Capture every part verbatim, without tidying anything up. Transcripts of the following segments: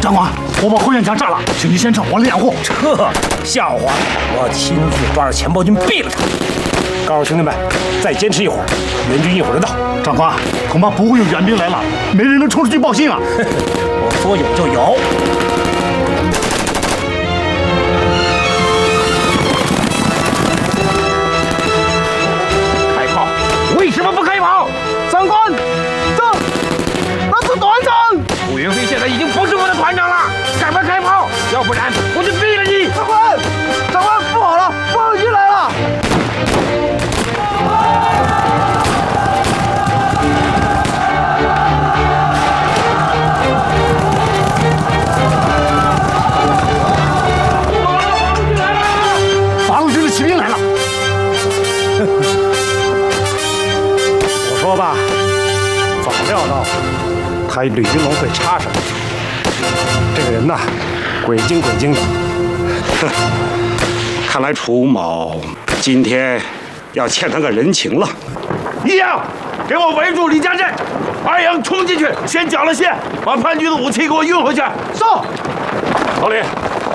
长官，我把会员墙炸了，请您先撤，我掩护。 撤？笑话！我亲自抓着钱包军毙了他。 告诉兄弟们，再坚持一会儿，援军一会儿就到。 长官，恐怕不会有援兵来了，没人能冲出去报信啊！ 我说有就有。 为什么不开炮？长官，这那是团长。顾云飞现在已经不是我的团长了，赶快开炮，要不然我就毙了你！长官，长官，不好了，报军来了！ 八路军的骑兵来了！ 说吧，早料到他吕云龙会插上。这个人呐，鬼精鬼精的。哼，看来楚某今天要欠他个人情了。 一阳，给我围住李家镇；二阳冲进去，先缴了械，把叛军的武器给我运回去。是。 老李，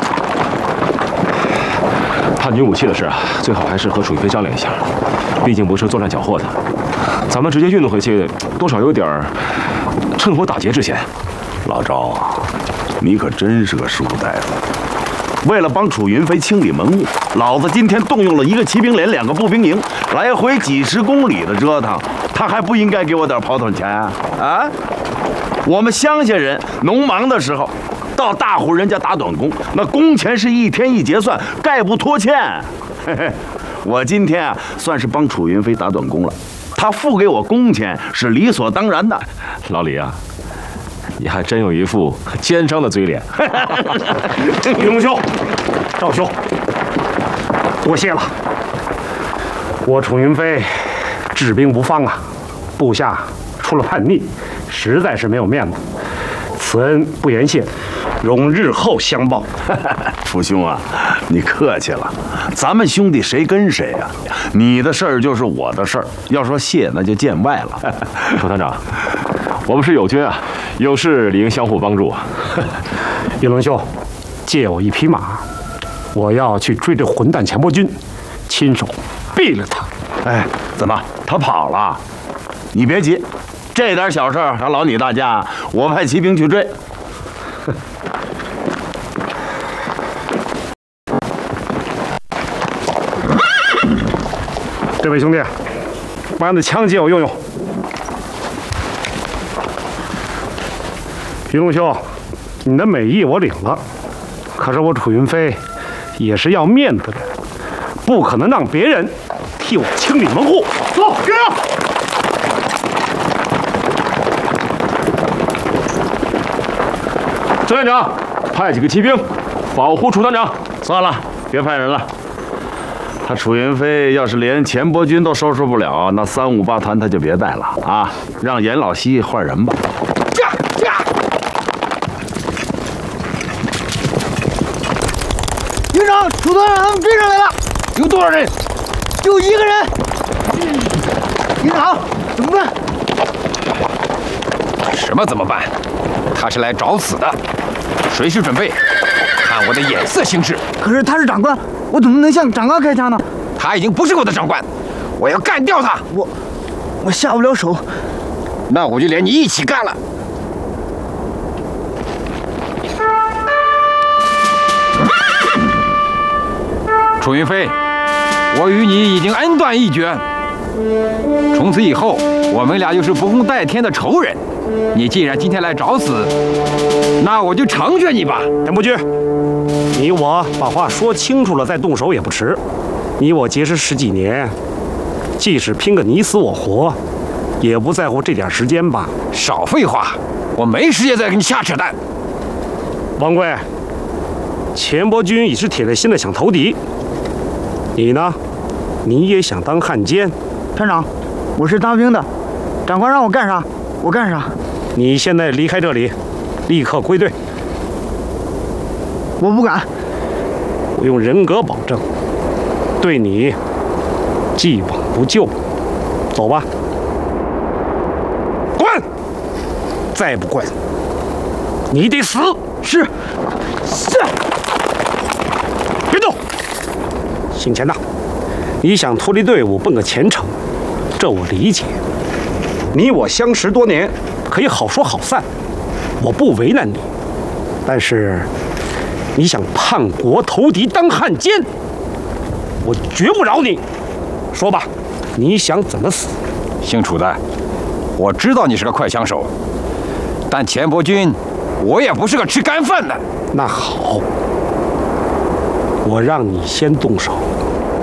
叛军武器的事啊，最好还是和楚云飞商量一下，毕竟不是作战缴获的。 咱们直接运动回去，多少有点儿趁火打劫之嫌。 老赵啊，你可真是个书呆子！为了帮楚云飞清理门户，老子今天动用了一个骑兵连、两个步兵营，来回几十公里的折腾，他还不应该给我点跑腿钱啊？啊！我们乡下人农忙的时候，到大户人家打短工，那工钱是一天一结算，概不拖欠。嘿嘿，我今天啊，算是帮楚云飞打短工了。 他付给我工钱是理所当然的， 老李啊，你还真有一副奸商的嘴脸。 李龙兄、赵兄，多谢了。我楚云飞治兵无方啊，部下出了叛逆，实在是没有面子，此恩不言谢，容日后相报。 楚兄啊，你客气了，咱们兄弟谁跟谁啊？你的事儿就是我的事儿，要说谢那就见外了。 楚团长，我们是友军啊，有事理应相互帮助啊。 云龙兄，借我一匹马，我要去追这混蛋钱伯军，亲手毙了他。 哎，怎么他跑了？你别急，这点小事还劳你大驾，我派骑兵去追。 这位兄弟，把你的枪借我用用。云龙兄，你的美意我领了，可是我楚云飞也是要面子的，不可能让别人替我清理门户。走，跟上！ 周院长，派几个骑兵保护楚团长。 算了，别派人了。 他楚云飞要是连钱伯军都收拾不了，那三五八团他就别带了啊！让严老西换人吧。 驾驾！ 营长，楚团长他们追上来了， 有多少人？ 就一个人。营长，怎么办？ 什么怎么办？他是来找死的，随时准备，看我的眼色行事。 可是他是长官。 我怎么能向长官开枪呢？ 他已经不是我的长官，我要干掉他。 我我下不了手， 那我就连你一起干了。楚云飞，我与你已经恩断义绝，从此以后我们俩就是不共戴天的仇人。你既然今天来找死，那我就成全你吧。 钱伯军。 你我把话说清楚了，再动手也不迟。你我结识十几年，即使拼个你死我活，也不在乎这点时间吧？ 少废话，我没时间再跟你瞎扯淡。 王贵，钱伯军已是铁了心的想投敌，你呢？你也想当汉奸？ 团长，我是当兵的，长官让我干啥，我干啥。 你现在离开这里，立刻归队。 我不敢， 我用人格保证，对你既往不咎。走吧，滚！再不滚， 你得死！ 是，是。 别动！姓钱的，你想脱离队伍奔个前程，这我理解。你我相识多年，可以好说好散，我不为难你。但是，你想叛国投敌当汉奸，我绝不饶你。说吧，你想怎么死？ 姓楚的，我知道你是个快枪手，但钱伯钧，我也不是个吃干饭的。 那好，我让你先动手。